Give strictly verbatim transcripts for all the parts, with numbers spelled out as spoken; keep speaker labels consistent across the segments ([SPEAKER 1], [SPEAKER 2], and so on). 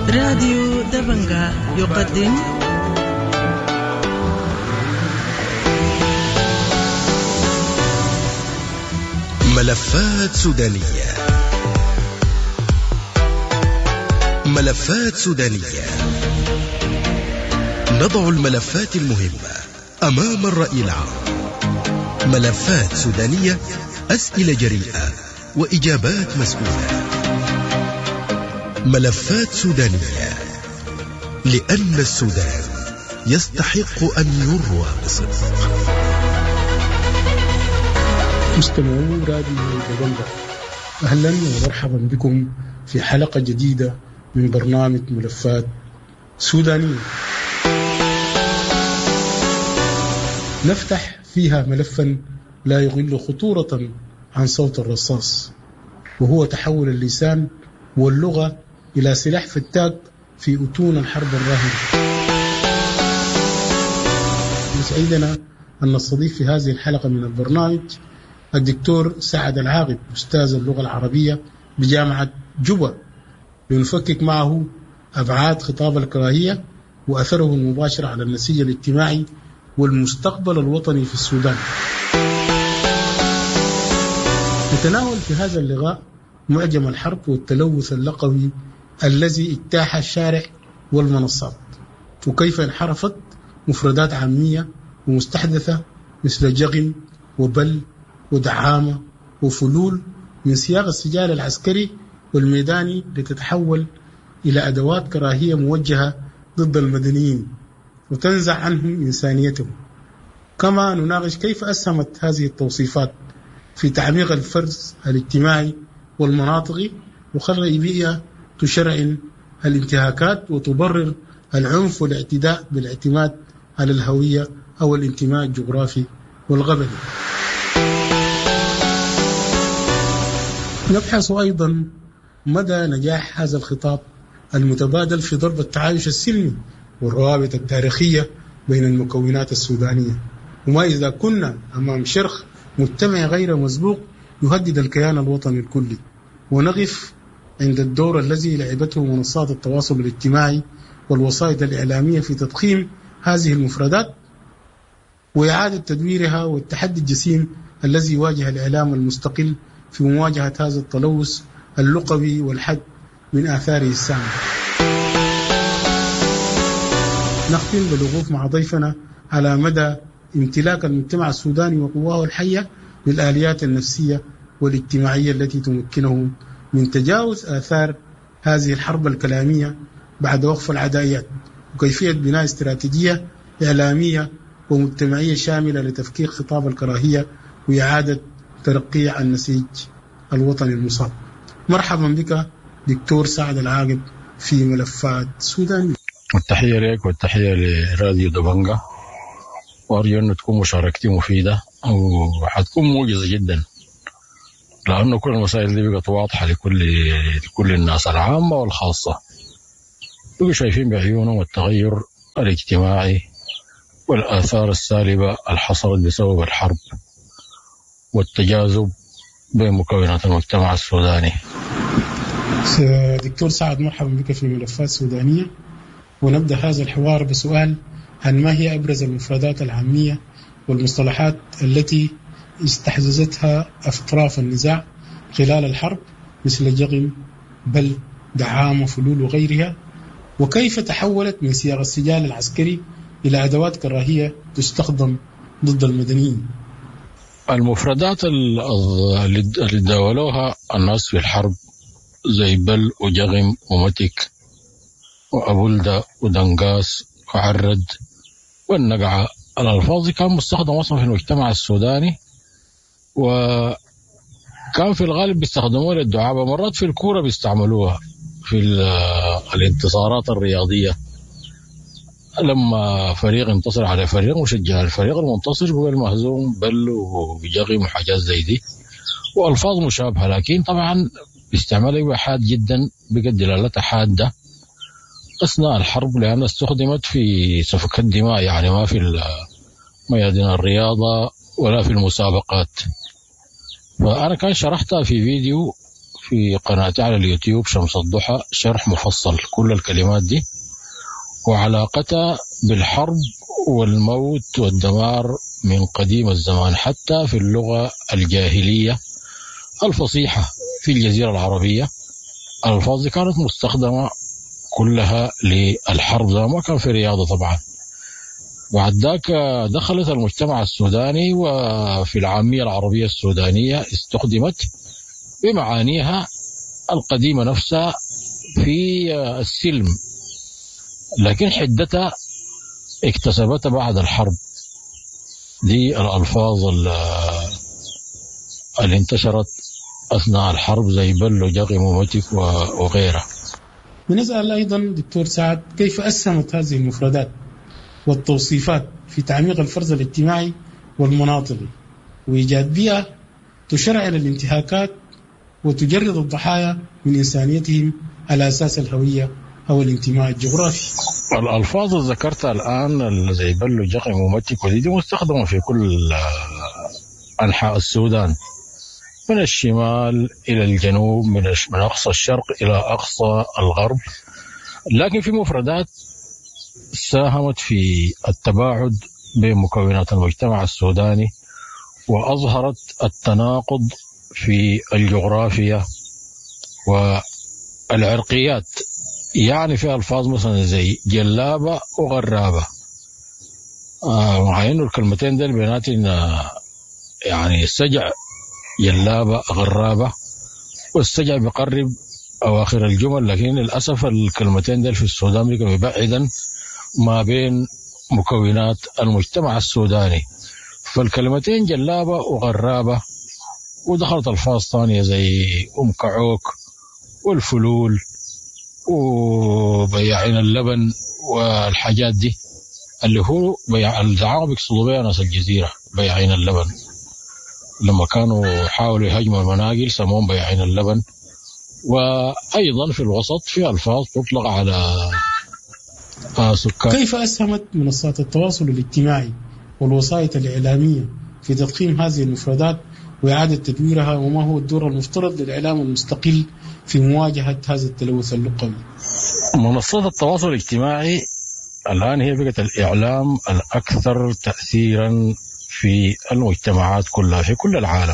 [SPEAKER 1] راديو دبنجا يقدم
[SPEAKER 2] ملفات سودانية. ملفات سودانية، نضع الملفات المهمة أمام الرأي العام. ملفات سودانية، أسئلة جريئة وإجابات مسؤولة. ملفات سودانية، لأن السودان يستحق أن يروى بصدق.
[SPEAKER 3] مستمعو راديو دبنجا، أهلا ومرحبا بكم في حلقة جديدة من برنامج ملفات سودانية، نفتح فيها ملفا لا يغل خطورة عن صوت الرصاص، وهو تحول اللسان واللغة إلى سلاح فتاك في أتون الحرب الراهنة. يسعدنا أن نستضيف في هذه الحلقة من البرنامج الدكتور سعد العاقب، أستاذ اللغة العربية بجامعة جوبا، لنفكك معه أبعاد خطاب الكراهية وأثره المباشر على النسيج الاجتماعي والمستقبل الوطني في السودان. نتناول في هذا اللقاء معجم الحرب والتلوث اللغوي الذي اجتاح الشارع والمنصات، وكيف انحرفت مفردات عامية ومستحدثة مثل جغم وبل ودعامة وفلول من سياق السجال العسكري والميداني لتتحول إلى أدوات كراهية موجهة ضد المدنيين وتنزع عنهم إنسانيتهم. كما نناقش كيف أسهمت هذه التوصيفات في تعميق الفرز الاجتماعي والمناطقي وخلق بيئة تشرع الانتهاكات وتبرر العنف والاعتداء بالاعتماد على الهوية أو الانتماء الجغرافي والقبلي. نبحث أيضا مدى نجاح هذا الخطاب المتبادل في ضرب التعايش السلمي والروابط التاريخية بين المكونات السودانية، وما إذا كنا أمام شرخ مجتمعي غير مسبوق يهدد الكيان الوطني الكلي، ونقف عند الدور الذي لعبته منصات التواصل الاجتماعي والوسائط الإعلامية في تضخيم هذه المفردات وإعادة تدويرها، والتحدي الجسيم الذي يواجه الإعلام المستقل في مواجهة هذا التلوث اللغوي والحد من آثاره السامة. نختم بالوقوف مع ضيفنا على مدى امتلاك المجتمع السوداني وقواه الحية للآليات النفسية والاجتماعية التي تمكنه من تجاوز آثار هذه الحرب الكلامية بعد وقف العدائيات، وكيفية بناء استراتيجية إعلامية ومجتمعية شاملة لتفكيك خطاب الكراهية وإعادة ترقيع النسيج الوطني المصاب. مرحبا بك دكتور سعد العاقب في ملفات سودانية.
[SPEAKER 4] التحية لك والتحية لراديو دبنجا، وأرجو أن تكون مشاركتي مفيدة وحتكون موجزة جدا، لأنه كل المسائل دي بقت واضحة لكل لكل الناس العامة والخاصة، بقوا شايفين بعيونهم التغير الاجتماعي والآثار السالبة الحصلت بسبب الحرب والتجاذب بين مكونات المجتمع السوداني.
[SPEAKER 3] دكتور سعد، مرحبا بك في ملفات سودانية، ونبدأ هذا الحوار بسؤال عن ما هي أبرز المفردات العامية والمصطلحات التي استحدثتها أطراف النزاع خلال الحرب مثل جغم، بل، دعامة، فلول وغيرها، وكيف تحولت من سياق السجال العسكري إلى أدوات كراهية تستخدم ضد المدنيين.
[SPEAKER 4] المفردات اللي داولوها الناس في الحرب زي بل وجغم ومتك وأبولدة ودنقاس وعرد والنقعة، الألفاظ كان مستخدمة أصلا في المجتمع السوداني، وكان في الغالب بيستخدموها للدعابة، مرات في الكورة بيستعملوها في الانتصارات الرياضية، لما فريق انتصر على فريق مشجع الفريق المنتصر هو المهزوم بل وجغم وحاجات زي دي، وألفاظ مشابهة، لكن طبعا باستعمالها حاد جدا، بقت دلالتها حادة أثناء الحرب، لأنها استخدمت في سفك الدماء، يعني ما في ميادين الرياضة ولا في المسابقات. فأنا كان شرحتها في فيديو في قناتي على اليوتيوب شمس الضحى شرح مفصل كل الكلمات دي وعلاقتها بالحرب والموت والدمار من قديم الزمان حتى في اللغة الجاهلية الفصيحة في الجزيرة العربية. الألفاظ دي كانت مستخدمة كلها للحرب، ما كان في رياضة طبعا. بعد ذاك دخلت المجتمع السوداني وفي العامية العربية السودانية استخدمت بمعانيها القديمة نفسها في السلم، لكن حدتها اكتسبتها بعد الحرب. دي الألفاظ اللي انتشرت أثناء الحرب زي بلو جغم ومتك وغيرها.
[SPEAKER 3] بنسأل أيضا دكتور سعد كيف أسهمت هذه المفردات والتوصيفات في تعميق الفرز الاجتماعي والمناطقي وإيجاد بيئة تشرع الانتهاكات وتجرد الضحايا من إنسانيتهم على أساس الهوية أو الانتماء الجغرافي.
[SPEAKER 4] الألفاظ اللي ذكرتها الآن زي بلو جغم ومتك ودي مستخدمة في كل أنحاء السودان من الشمال إلى الجنوب، من من أقصى الشرق إلى أقصى الغرب، لكن في مفردات ساهمت في التباعد بين مكونات المجتمع السوداني وأظهرت التناقض في الجغرافيا والعرقيات. يعني في ألفاظ مثلا زي جلابة وغرابة، آه مع إنه الكلمتين دول بيناتن يعني السجع جلابة غرابة، والسجع بيقرب أواخر الجمل، لكن للأسف الكلمتين دول في السودان بيكونوا يبعدا ما بين مكونات المجتمع السوداني. فالكلمتين جلابة وغرابة، ودخلت ألفاظ ثانية زي أم كعوك والفلول وبياعين اللبن والحاجات دي، اللي هو بيع الزعامة بيقصدوا بها ناس الجزيرة بياعين اللبن. لما كانوا حاولوا يهاجموا المناقل سموهم بياعين اللبن. وأيضا في الوسط في ألفاظ تطلق على سكان.
[SPEAKER 3] كيف أسهمت منصات التواصل الاجتماعي والوسائط الإعلامية في تضخيم هذه المفردات وإعادة تدويرها، وما هو الدور المفترض للإعلام المستقل في مواجهة هذا التلوث اللغوي؟
[SPEAKER 4] منصات التواصل الاجتماعي الآن هي بقت الإعلام الأكثر تأثيرا في المجتمعات كلها في كل العالم.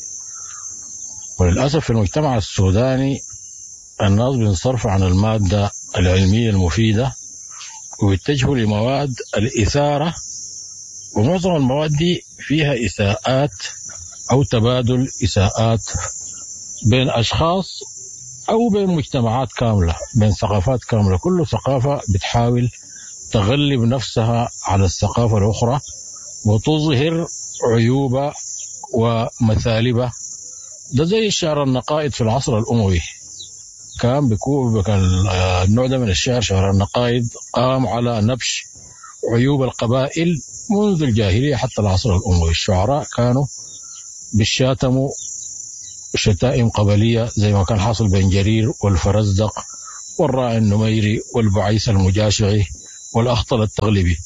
[SPEAKER 4] وللأسف في المجتمع السوداني الناس بينصرفوا عن المادة العلمية المفيدة ويتجهوا لمواد الإثارة، ومعظم المواد دي فيها إساءات أو تبادل إساءات بين أشخاص أو بين مجتمعات كاملة، بين ثقافات كاملة. كل ثقافة بتحاول تغلب نفسها على الثقافة الأخرى وتظهر عيوبها ومثالبها. ده زي الشعر النقائد في العصر الأموي، كان بيكون النوع ده من الشعر شعر النقائد قام على نبش عيوب القبائل منذ الجاهلية حتى العصر الأموي. الشعراء كانوا بالشاتموا شتائم قبلية زي ما كان حاصل بين جرير والفرزدق والراعي النميري والبعيس المجاشعي والأخطل التغلبي.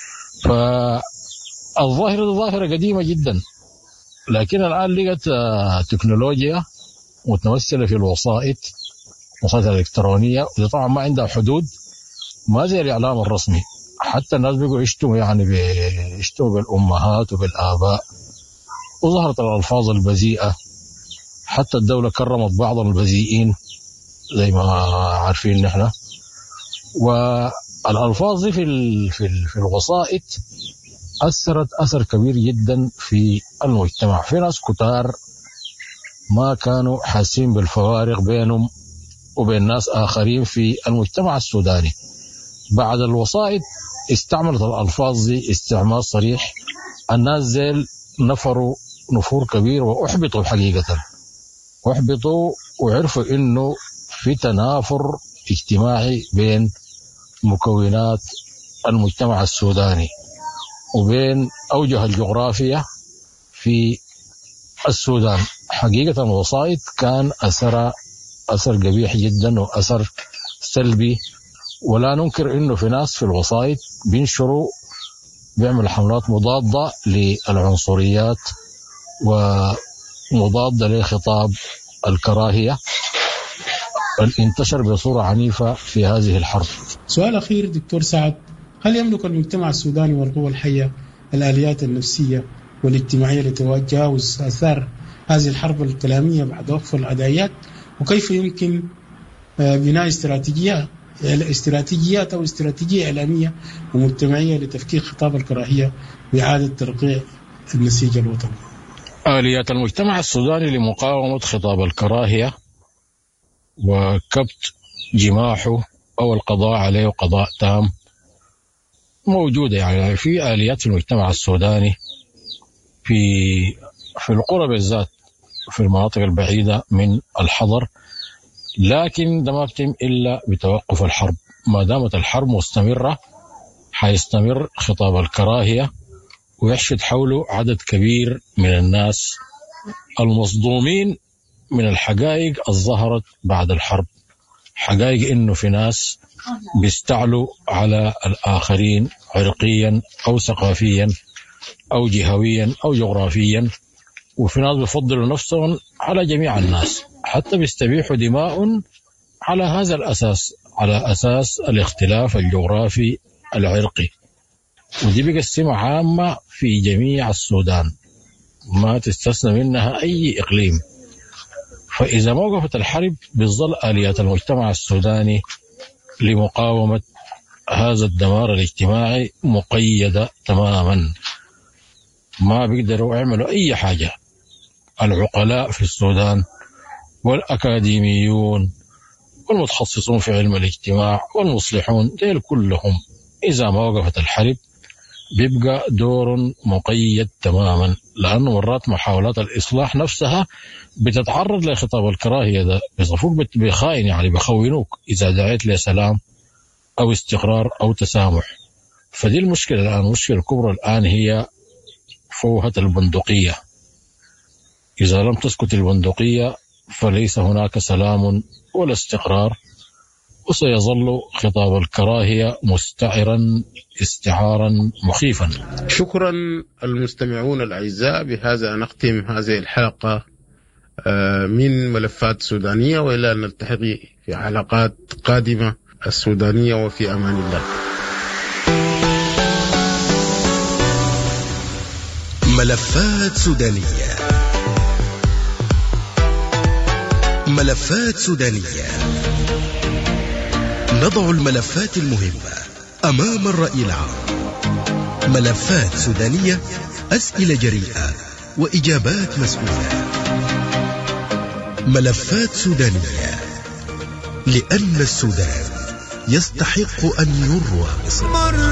[SPEAKER 4] فالظاهرة ظاهرة قديمة جدا، لكن الآن لقت تكنولوجيا متمثلة في الوسائط وسائط الإلكترونية، وده طبعا ما عندها حدود، ما زي الإعلام الرسمي. حتى الناس بيقوا يشتموا يعني بيشتموا بالأمهات وبالآباء، وظهرت الألفاظ البذيئة. حتى الدولة كرمت بعض البذيئين زي ما عارفين نحن. والألفاظ دي في في في الوسائط أثرت أثر كبير جدا في المجتمع. في ناس كتار ما كانوا حاسين بالفوارق بينهم وبين ناس آخرين في المجتمع السوداني. بعد الوسائط استعملت الألفاظ دي استعمال صريح، الناس زيل نفروا نفور كبير وأحبطوا حقيقة، وأحبطوا وعرفوا إنه في تنافر اجتماعي بين مكونات المجتمع السوداني وبين أوجه الجغرافيا في السودان. حقيقة الوسائط كان أثر أثر قبيح جدا وأثر سلبي، ولا ننكر إنه في ناس في الوسائط بينشروا بيعمل حملات مضادة للعنصريات ومضادة لخطاب الكراهية، بل انتشر بصورة عنيفة في هذه الحرب.
[SPEAKER 3] سؤال أخير دكتور سعد، هل يملك المجتمع السوداني والقوى الحية الآليات النفسية والاجتماعية لتجاوز آثار هذه الحرب الكلامية بعد وقف العدايات؟ وكيف يمكن بناء استراتيجيات استراتيجيات أو استراتيجية إعلامية ومجتمعية لتفكيك خطاب الكراهية وإعادة ترقيع النسيج الوطني؟
[SPEAKER 4] آليات المجتمع السوداني لمقاومة خطاب الكراهية وكبت جماحه أو القضاء عليه قضاء تام موجودة. يعني في آليات في المجتمع السوداني في في القرى بالذات في المناطق البعيدة من الحضر، لكن ده ما بتم إلا بتوقف الحرب. ما دامت الحرب مستمرة حيستمر خطاب الكراهية ويحشد حوله عدد كبير من الناس المصدومين من الحقائق الظهرت بعد الحرب. حقائق إنه في ناس بيستعلوا على الآخرين عرقيا أو ثقافيا أو جهويا أو جغرافيا، وفي ناس بيفضلوا نفسهم على جميع الناس، حتى بيستبيحوا دماء على هذا الأساس، على أساس الاختلاف الجغرافي العرقي. ودي بقسمة عامة في جميع السودان ما تستثنى منها أي إقليم. فإذا ما وقفت الحرب بتظل آليات المجتمع السوداني لمقاومة هذا الدمار الاجتماعي مقيدة تماما، ما بيقدروا يعملوا أي حاجة. العقلاء في السودان والأكاديميون والمتخصصون في علم الاجتماع والمصلحون ديل كلهم إذا ما وقفت الحرب بيبقى دور مقيد تماما، لأنه مرات محاولات الإصلاح نفسها بتتعرض لخطاب الكراهية ده، بيصفوك بخائن، يعني بخونوك إذا دعيت لسلام أو استقرار أو تسامح. فدي المشكلة الآن. المشكلة الكبرى الآن هي فوهة البندقية. إذا لم تسكت البندقية فليس هناك سلام ولا استقرار، وسيظل خطاب الكراهية مستعرا استعارا مخيفا.
[SPEAKER 3] شكرا المستمعون الأعزاء، بهذا نختم هذه الحلقة من ملفات سودانية، وإلى أن نلتقي في حلقات قادمة. السودانية وفي أمان الله.
[SPEAKER 2] ملفات سودانية. ملفات سودانية، نضع الملفات المهمة أمام الرأي العام. ملفات سودانية، أسئلة جريئة وإجابات مسؤولة. ملفات سودانية، لأن السودان يستحق أن يروى بصدق.